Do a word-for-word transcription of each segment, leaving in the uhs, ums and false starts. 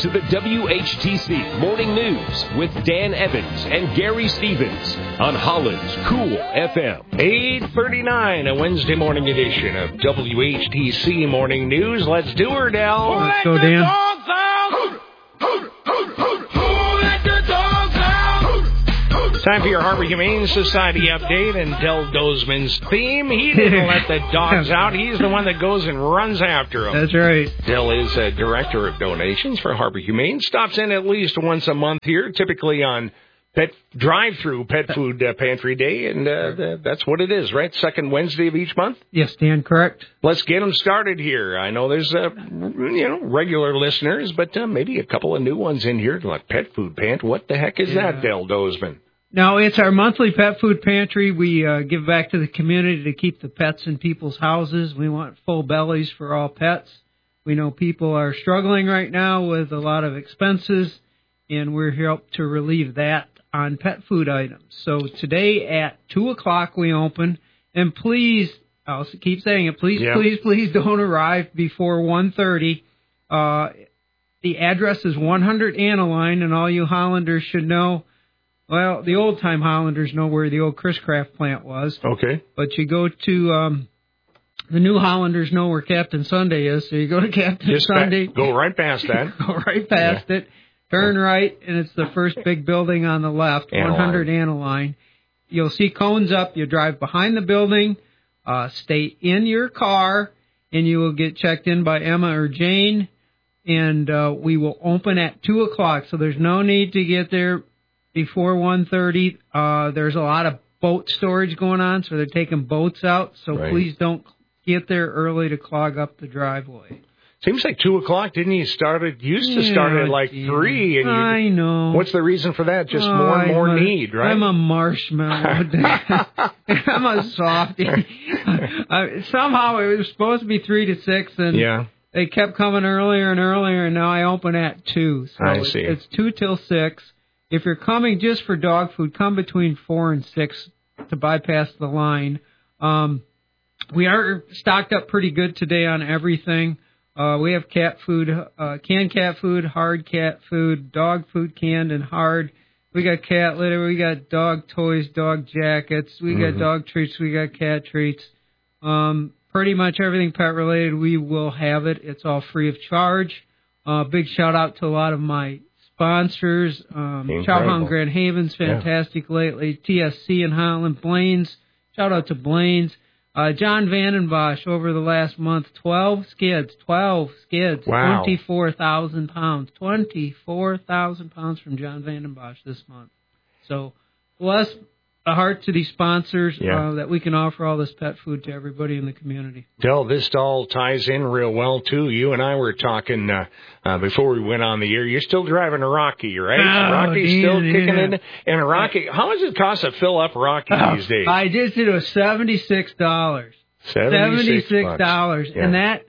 to the W H T C Morning News with Dan Evans and Gary Stevens on Holland's Cool F M. eight thirty-nine, a Wednesday morning edition of W H T C Morning News. Let's do her, Del. Let's go, Dan. Time for your Harbor Humane Society update and Del Dozman's theme. He didn't let the dogs out. He's the one that goes and runs after them. That's right. Del is a director of donations for Harbor Humane. Stops in at least once a month here, typically on pet drive-through pet food uh, pantry day, and uh, that's what it is, right? Second Wednesday of each month? Yes, Dan, correct. Let's get them started here. I know there's, uh, you know, regular listeners, but uh, maybe a couple of new ones in here, like Pet Food Pant. What the heck is yeah. that, Del Dozman? No, it's our monthly pet food pantry. We uh, give back to the community to keep the pets in people's houses. We want full bellies for all pets. We know people are struggling right now with a lot of expenses, and we're here to relieve that on pet food items. So today at two o'clock we open, and please, I'll keep saying it, please, yeah. please, please don't arrive before one thirty. Uh, the address is one hundred Aniline, and all you Hollanders should know. Well, the old-time Hollanders know where the old Chris Craft plant was. Okay. But you go to, um, the new Hollanders know where Captain Sunday is, so you go to Captain Just Sunday. Pa- go right past that. Go right past yeah. it. Turn right, and it's the first big building on the left, Aniline. one hundred Aniline. You'll see cones up. You drive behind the building, uh, stay in your car, and you will get checked in by Emma or Jane, and uh, we will open at two o'clock, so there's no need to get there before one thirty. Uh, there's a lot of boat storage going on, so they're taking boats out. So right. please don't get there early to clog up the driveway. Seems like two o'clock. Didn't you start it? Used to start at like dear. three. And you, I know. What's the reason for that? Just oh, more and more I'm a, need, right? I'm a marshmallow. I'm a softie. I, somehow it was supposed to be three to six, and yeah. they kept coming earlier and earlier, and now I open at two. So I it's, see. It's two till six. If you're coming just for dog food, come between four and six to bypass the line. Um, we are stocked up pretty good today on everything. Uh, we have cat food, uh, canned cat food, hard cat food, dog food canned and hard. We got cat litter, we got dog toys, dog jackets, we mm-hmm. got dog treats, we got cat treats. Um, pretty much everything pet related, we will have it. It's all free of charge. Uh, big shout out to a lot of my sponsors. Um, Chowhound Grand Haven's fantastic yeah. lately. T S C in Holland, Blaine's. Shout out to Blaine's. Uh, John Vandenbosch over the last month, twelve skids, twelve skids, wow. twenty-four thousand pounds, twenty-four thousand pounds from John Vandenbosch this month. So bless a heart to these sponsors yeah. uh, that we can offer all this pet food to everybody in the community. Del, this all ties in real well, too. You and I were talking uh, uh, before we went on the air. You're still driving a Rocky, right? Oh, Rocky's damn, still kicking yeah. in. And a Rocky, how much does it cost to fill up Rocky oh, these days? I just did it was seventy-six dollars. seventy-six dollars. Yeah. And that,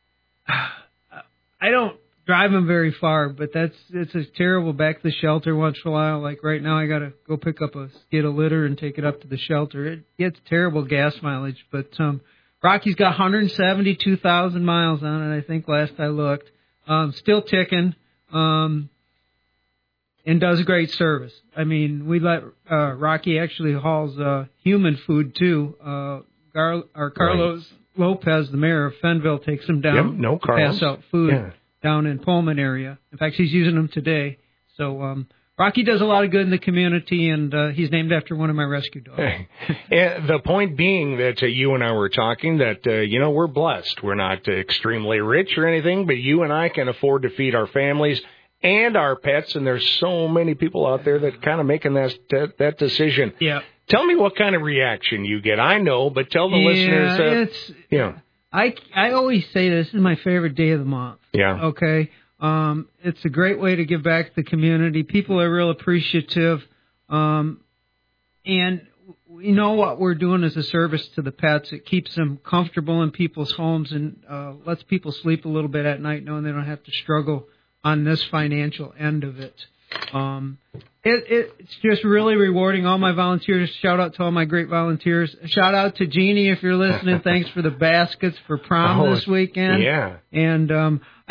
I don't drive them very far, but that's it's a terrible back to the shelter once in a while. Like right now, I got to go pick up a skid of litter and take it up to the shelter. It gets terrible gas mileage, but um, Rocky's got one hundred seventy-two thousand miles on it, I think, last I looked. Um, still ticking, um, and does a great service. I mean, we let uh, Rocky actually hauls uh, human food, too. Uh, Gar- our Carlos right. Lopez, the mayor of Fenville, takes him down yep, no to pass out food. Yeah. Down in Pullman area. In fact, he's using them today. So um, Rocky does a lot of good in the community, and uh, he's named after one of my rescue dogs. And the point being that uh, you and I were talking that, uh, you know, we're blessed. We're not uh, extremely rich or anything, but you and I can afford to feed our families and our pets, and there's so many people out there that kind of making that, that, that decision. Yeah. Tell me what kind of reaction you get. I know, but tell the yeah, listeners. Uh, it's, you know. I, I always say this is my favorite day of the month. Yeah. Okay. Um, it's a great way to give back to the community. People are real appreciative. Um, and we know what we're doing as a service to the pets. It keeps them comfortable in people's homes and uh, lets people sleep a little bit at night knowing they don't have to struggle on this financial end of it. Um, it, it, it's just really rewarding. All my volunteers, shout out to all my great volunteers. Shout out to Jeannie if you're listening. Thanks for the baskets for prom oh, this weekend. Yeah. And um,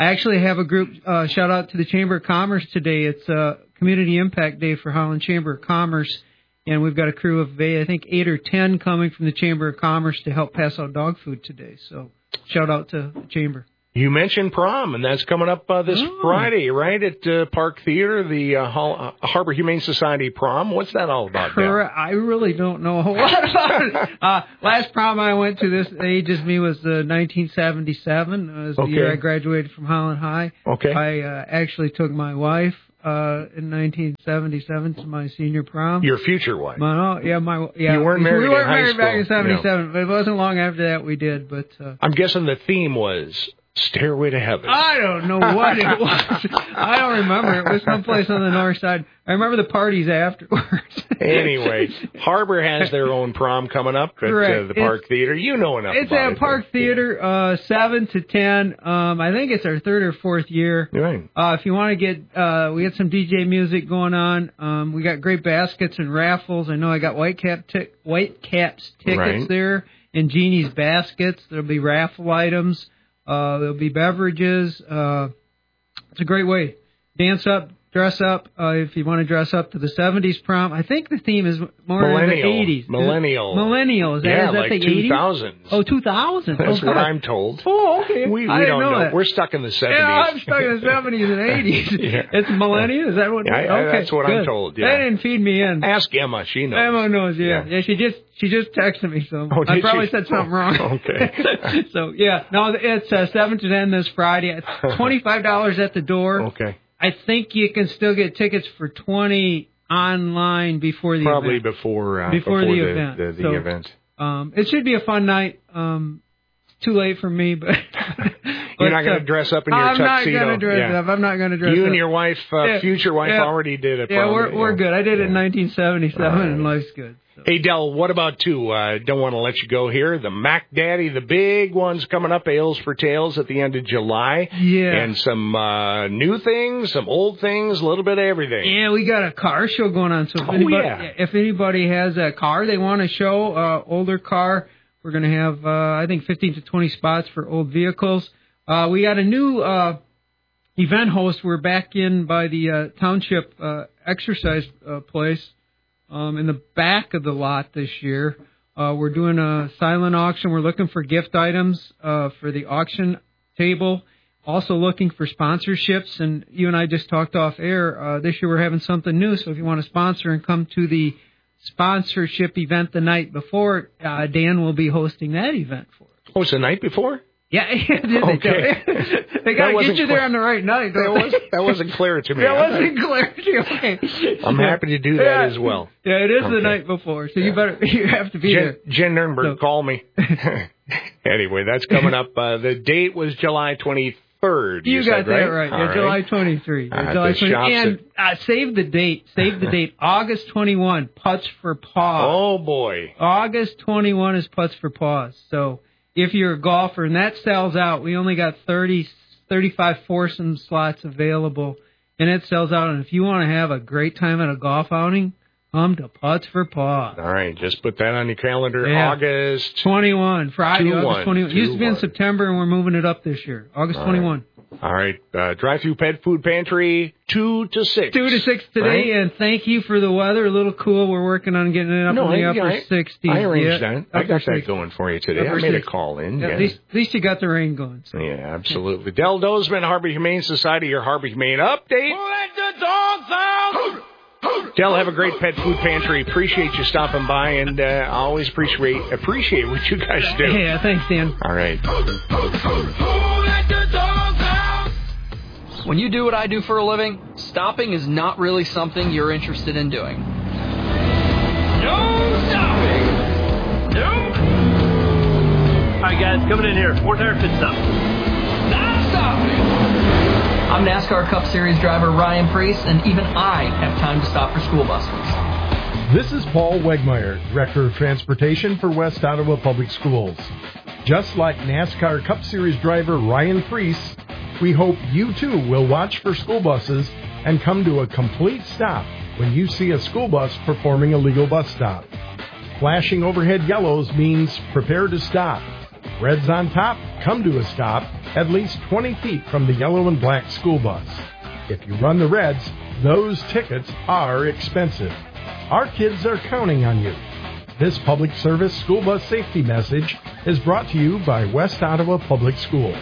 I actually have a group, uh, shout out to the Chamber of Commerce today. It's uh, Community Impact Day for Holland Chamber of Commerce. And we've got a crew of, I think, eight or ten coming from the Chamber of Commerce to help pass out dog food today. So shout out to the Chamber. You mentioned prom, and that's coming up uh, this oh. Friday, right, at uh, Park Theater, the uh, Hall, uh, Harbor Humane Society prom. What's that all about, Dale? I really don't know a whole lot about it. Uh, last prom I went to this age as me was uh, nineteen seventy-seven. It was the okay. year I graduated from Holland High. Okay. I uh, actually took my wife uh, in nineteen seventy-seven to my senior prom. Your future wife? My, oh, yeah, my yeah. You weren't married we weren't in high married school. back in seventy-seven, No. but it wasn't long after that we did. But uh, I'm guessing the theme was Stairway to Heaven. I don't know what it was. I don't remember. It was someplace on the north side. I remember the parties afterwards. Anyway, Harbor has their own prom coming up at uh, the Park it's, Theater. You know enough it's about it. It's at Park Theater, uh, seven to ten. Um, I think it's our third or fourth year. Right. Uh, if you want to get, uh, we got some D J music going on. Um, we got great baskets and raffles. I know I got White Cap t- White Caps tickets right. there and Jeannie's baskets. There'll be raffle items. Uh, there'll be beverages. Uh, it's a great way. Dance up, dress up. Uh, if you want to dress up to the seventies prom, I think the theme is more in the eighties. Millennial. Millennial. Is that, yeah, is that like the two thousands. eighties? Oh, two thousand. That's oh, what God. I'm told. Oh, okay. We, we I don't know. know. That. We're stuck in the seventies. Yeah, I'm stuck in the seventies and eighties. Yeah. It's millennial? Is that what? Yeah, okay, that's what good. I'm told. Yeah. They didn't feed me in. Ask Emma. She knows. Emma knows, yeah. Yeah, yeah she just she just texted me, so oh, I probably she? said something wrong. Oh, okay. So, yeah. No, it's uh, seven to ten this Friday. It's twenty-five dollars at the door. Okay. I think you can still get tickets for twenty online before the Probably event. before, uh, before, before the, the event. The, the so, event. Um, it should be a fun night. Um, it's too late for me, but... You're not going to uh, dress up in your I'm tuxedo. not going to dress yeah. up. I'm not going to dress you up. and your wife, uh, yeah. future wife, yeah. already did it. Yeah, probably. we're we're yeah. good. I did it in yeah. nineteen seventy-seven, right. and life's good. So. Hey, Del, what about two? I uh, don't want to let you go here. The Mac Daddy, the big one's coming up, Ales for Tales at the end of July. Yeah. And some uh, new things, some old things, a little bit of everything. Yeah, we got a car show going on. So if, oh, anybody, yeah. if anybody has a car they want to show, uh, older car, we're going to have, uh, I think, fifteen to twenty spots for old vehicles. Uh, we got a new uh, event host. We're back in by the uh, township uh, exercise uh, place um, in the back of the lot this year. Uh, we're doing a silent auction. We're looking for gift items uh, for the auction table. Also looking for sponsorships. And you and I just talked off air. Uh, this year we're having something new. So if you want to sponsor and come to the sponsorship event the night before, uh, Dan will be hosting that event for us. Oh, it's the night before? Yeah, okay. They got to get you there on the right night. That, was, that wasn't clear to me. That wasn't clear to you. Okay. I'm happy to do that yeah. as well. Yeah, it is okay. the night before, so you better you have to be Jen, there. Jen Nurnberg, So. call me. Anyway, that's coming up. Uh, the date was July twenty-third. You, You got said, that right. right. Yeah, right. July twenty-third. Yeah, Uh, July the twenty-third. shops And uh, save the date. Save the date. August twenty-first, Putts for Paws. Oh, boy. August twenty-first is Putts for Paws. So if you're a golfer, and that sells out, we only got thirty, thirty-five foursome slots available, and it sells out. And if you want to have a great time at a golf outing, come to Putts for Paws. All right, just put that on your calendar. Yeah. August twenty-first, Friday, two August one, twenty-first. two Used to be in one. September, and we're moving it up this year. August All twenty-first. All right, uh, drive-through pet food pantry, two to six. Two to six today, right? and thank you for the weather. A little cool. We're working on getting it up No, in the I, upper I, sixties. I arranged yeah, that. I got that sixties. going for you today. Upper I made a sixties. call in. Yeah, Yeah, At, least, at least you got the rain going. So. yeah absolutely. Del Dozman, Harbor Humane Society, your Harbor Humane update. Let the dogs out! Del, have a great pet food pantry. Appreciate you stopping by, and uh, always appreciate appreciate what you guys do. Yeah, thanks, Dan. All right. Let the dogs out! When you do what I do for a living, stopping is not really something you're interested in doing. No stopping! No! All right, guys, coming in here. Fourth air pit stop. Not stopping! I'm NASCAR Cup Series driver Ryan Priest, and even I have time to stop for school buses. This is Paul Wegmeyer, Director of Transportation for West Ottawa Public Schools. Just like NASCAR Cup Series driver Ryan Priest, we hope you too will watch for school buses and come to a complete stop when you see a school bus performing a legal bus stop. Flashing overhead yellows means prepare to stop. Reds on top, come to a stop. at least twenty feet from the yellow and black school bus. If you run the Reds, those tickets are expensive. Our kids are counting on you. This public service school bus safety message is brought to you by West Ottawa Public Schools.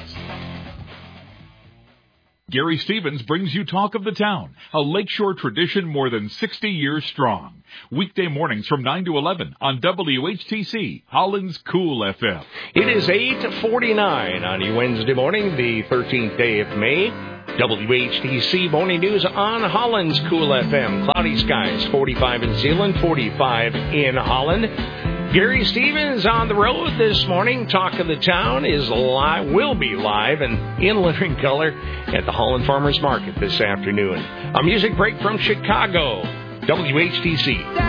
Gary Stevens brings you Talk of the Town, a Lakeshore tradition more than sixty years strong. Weekday mornings from nine to eleven on W H T C, Holland's Cool F M. It is eight forty-nine on your Wednesday morning, the thirteenth day of May. W H T C Morning News on Holland's Cool F M. Cloudy skies, forty-five in Zeeland, forty-five in Holland. Gary Stevens on the road this morning. Talk of the Town is live, will be live and in living color at the Holland Farmers Market this afternoon. A music break from Chicago. W H T C.